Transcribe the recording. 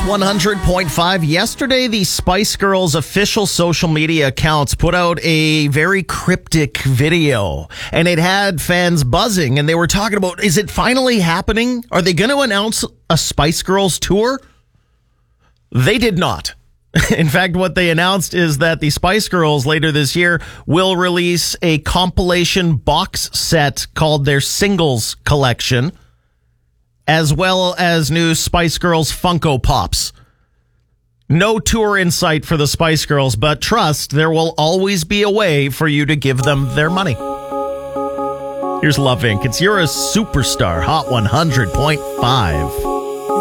100.5. Yesterday, the Spice Girls official social media accounts put out a very cryptic video, and it had fans buzzing, and they were talking about, is it finally happening? Are they going to announce a Spice Girls tour? They did not. In fact, what they announced is that the Spice Girls later this year will release a compilation box set called their Singles Collection, as well as new Spice Girls Funko Pops. No tour in sight for the Spice Girls, but trust, there will always be a way for you to give them their money. Here's Love Inc. It's You're a Superstar, Hot 100.5.